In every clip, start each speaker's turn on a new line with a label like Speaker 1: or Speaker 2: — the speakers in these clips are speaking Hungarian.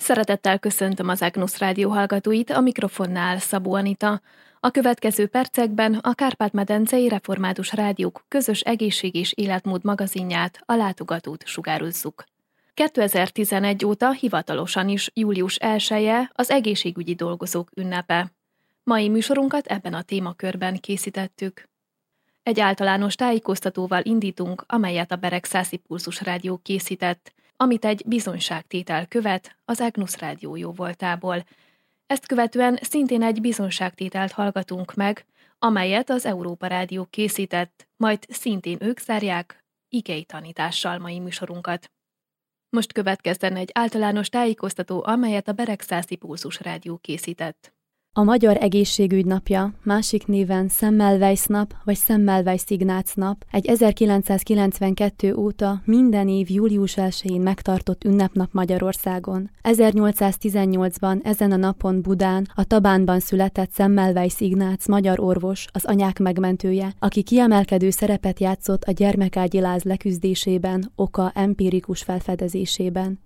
Speaker 1: Szeretettel köszöntöm az EGNUS Rádió hallgatóit, a mikrofonnál Szabó Anita. A következő percekben a Kárpát-medencei Református Rádiók közös egészség és életmód magazinját, a Látogatót sugározzuk. 2011 óta hivatalosan is július 1-je az egészségügyi dolgozók ünnepe. Mai műsorunkat ebben a témakörben készítettük. Egy általános tájékoztatóval indítunk, amelyet a Beregszászi Pulzus Rádió készített, amit egy bizonyságtétel követ az EGNUS Rádió jóvoltából. Ezt követően szintén egy bizonyságtételt hallgatunk meg, amelyet az Európa Rádió készített, majd szintén ők zárják igei tanítással mai műsorunkat. Most következzen egy általános tájékoztató, amelyet a Beregszászi Pulzus Rádió készített.
Speaker 2: A Magyar Egészségügy Napja, másik néven Semmelweis nap vagy Semmelweis Ignác nap egy 1992 óta minden év július 1-én megtartott ünnepnap Magyarországon. 1818-ban ezen a napon Budán, a Tabánban született Semmelweis Ignác magyar orvos, az anyák megmentője, aki kiemelkedő szerepet játszott a gyermekágyi láz leküzdésében, oka empirikus felfedezésében.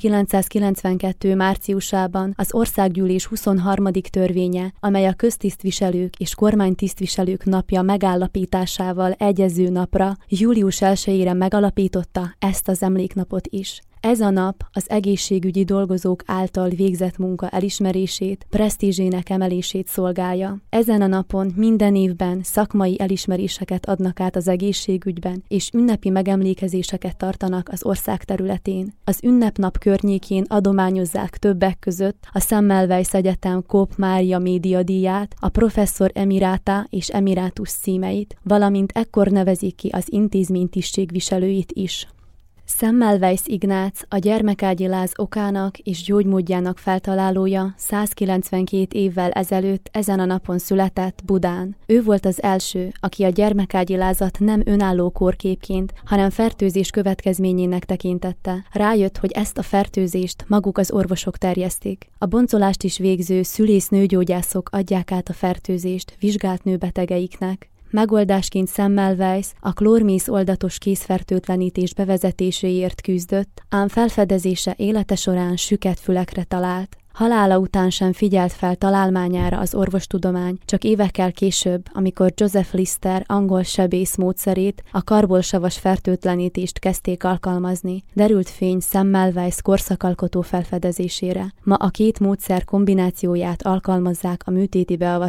Speaker 2: 1992. márciusában az Országgyűlés 23. törvénye, amely a köztisztviselők és kormánytisztviselők napja megállapításával egyező napra, július 1-ére megalapította ezt az emléknapot is. Ez a nap az egészségügyi dolgozók által végzett munka elismerését, presztízsének emelését szolgálja. Ezen a napon minden évben szakmai elismeréseket adnak át az egészségügyben, és ünnepi megemlékezéseket tartanak az ország területén. Az ünnepnap környékén adományozzák többek között a Semmelweis Egyetem Kopp Mária médiadíját, a professzor emirata és emirátus címeit, valamint ekkor nevezik ki az intézmény tisztségviselőit is. Semmelweis Ignác a gyermekágyi láz okának és gyógymódjának feltalálója 192 évvel ezelőtt ezen a napon született Budán. Ő volt az első, aki a gyermekágyi lázat nem önálló kórképként, hanem fertőzés következményének tekintette. Rájött, hogy ezt a fertőzést maguk az orvosok terjesztik. A boncolást is végző szülész-nőgyógyászok adják át a fertőzést vizsgált nőbetegeiknek. Megoldásként Semmelweis a klórmész oldatos kézfertőtlenítés bevezetéséért küzdött, ám felfedezése élete során süket fülekre talált. Halála után sem figyelt fel találmányára az orvostudomány, csak évekkel később, amikor Joseph Lister angol sebész módszerét, a karbolsavas fertőtlenítést kezdték alkalmazni, derült fény Semmelweis korszakalkotó felfedezésére. Ma a két módszer kombinációját alkalmazzák a műtéti beavatkozásokon